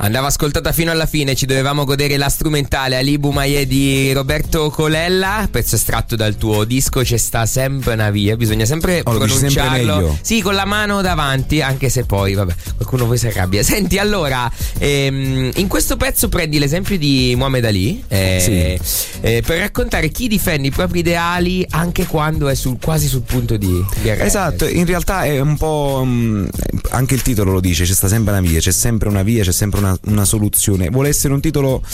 Andava ascoltata fino alla fine, ci dovevamo godere la strumentale Ali Boumaier di Roberto Colella, pezzo estratto dal tuo disco C'è sta sempre una via, bisogna sempre pronunciarlo sempre sì, con la mano davanti, anche se poi vabbè, qualcuno poi si arrabbia. Senti, allora in questo pezzo prendi l'esempio di Muhammad Ali per raccontare chi difende i propri ideali anche quando è quasi sul punto di arresto. Esatto, in realtà è un po' anche il titolo lo dice, c'è sta sempre una via, c'è sempre una via, c'è sempre una soluzione. Vuole essere un titolo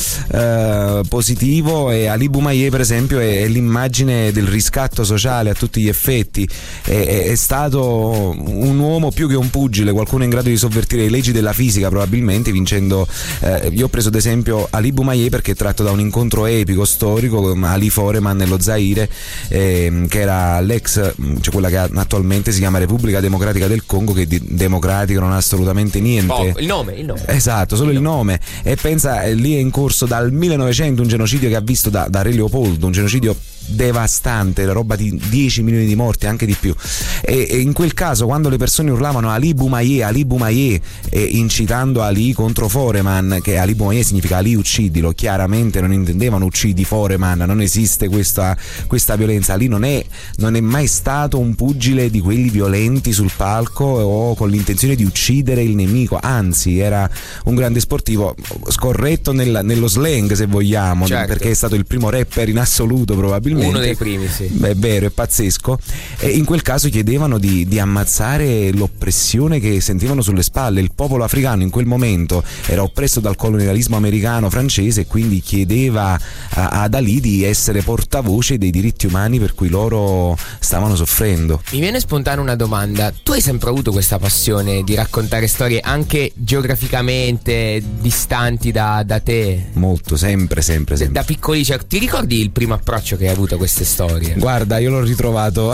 positivo, e Ali Boumaier per esempio è l'immagine del riscatto sociale a tutti gli effetti. È stato un uomo più che un pugile, qualcuno in grado di sovvertire le leggi della fisica probabilmente vincendo. Io ho preso ad esempio Ali Boumaier perché è tratto da un incontro epico storico con Ali Foreman nello Zaire, che era l'ex, cioè quella che attualmente si chiama Repubblica Democratica del Congo, che di democratico non ha assolutamente niente. Il nome. Esatto, solo il nome. E pensa, lì è in corso dal 1900 un genocidio che ha visto da Re Leopoldo, un genocidio devastante, la roba di 10 milioni di morti, anche di più. E in quel caso, quando le persone urlavano Ali Boumaier, incitando Ali contro Foreman, che Ali Boumaier significa Ali uccidilo, chiaramente non intendevano uccidi Foreman, non esiste questa violenza. Ali non è mai stato un pugile di quelli violenti sul palco o con l'intenzione di uccidere il nemico, anzi era un grande sportivo, scorretto nello slang se vogliamo, certo, perché è stato il primo rapper in assoluto probabilmente, uno dei primi, sì. Beh, è vero, è pazzesco. E in quel caso chiedevano di ammazzare l'oppressione che sentivano sulle spalle. Il popolo africano in quel momento era oppresso dal colonialismo americano, francese, e quindi chiedeva ad Ali di essere portavoce dei diritti umani per cui loro stavano soffrendo. Mi viene spontanea una domanda: tu hai sempre avuto questa passione di raccontare storie anche geograficamente distanti da te? Molto, sempre. Da piccoli, cioè, ti ricordi il primo approccio che hai avuto a queste storie? Guarda, io l'ho ritrovato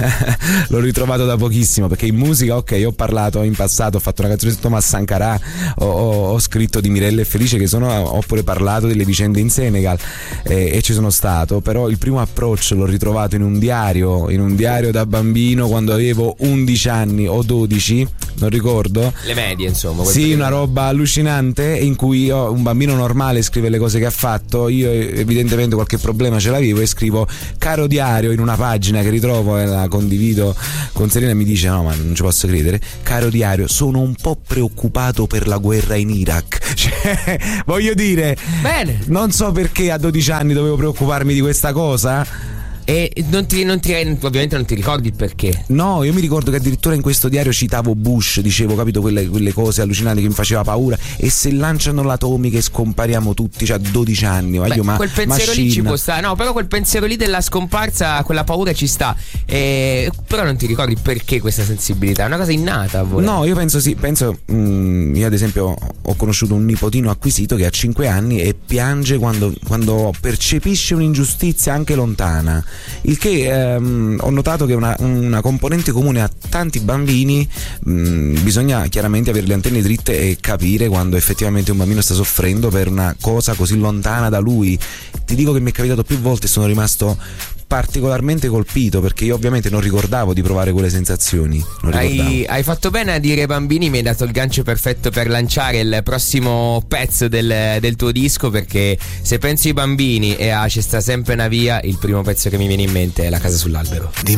da pochissimo, perché in musica, ok, ho parlato in passato, ho fatto una canzone su Thomas Sankara, ho scritto di Mirella e Felice, ho pure parlato delle vicende in Senegal, e ci sono stato, però il primo approccio l'ho ritrovato in un diario da bambino, quando avevo 11 anni o 12, non ricordo, le medie insomma. Sì, una roba allucinante, in cui un bambino normale scrive le cose che ha fatto, io evidentemente qualche problema ce l'avevo e scrivo caro diario in una pagina che ritrovo e la condivido con Serena, e mi dice no, ma non ci posso credere, caro diario, sono un po' preoccupato per la guerra in Iraq. Cioè, voglio dire, bene, non so perché a 12 anni dovevo preoccuparmi di questa cosa. E ovviamente non ti ricordi il perché? No, io mi ricordo che addirittura in questo diario citavo Bush, dicevo, capito, quelle cose allucinanti che mi faceva paura, e se lanciano l'atomica e scompariamo tutti, cioè a 12 anni. Quel pensiero lì ci può stare, no, però quel pensiero lì della scomparsa, quella paura ci sta, però non ti ricordi perché questa sensibilità? È una cosa innata a voi? No, io penso io ad esempio ho conosciuto un nipotino acquisito che ha 5 anni e piange quando percepisce un'ingiustizia anche lontana. Il che ho notato che una componente comune a tanti bambini. Bisogna chiaramente avere le antenne dritte e capire quando effettivamente un bambino sta soffrendo per una cosa così lontana da lui. Ti dico che mi è capitato più volte e sono rimasto particolarmente colpito, perché io ovviamente non ricordavo di provare quelle sensazioni. Hai fatto bene a dire bambini, mi hai dato il gancio perfetto per lanciare il prossimo pezzo del tuo disco, perché se penso ai bambini e a C'è sta sempre una via, il primo pezzo che mi viene in mente è La casa sull'albero.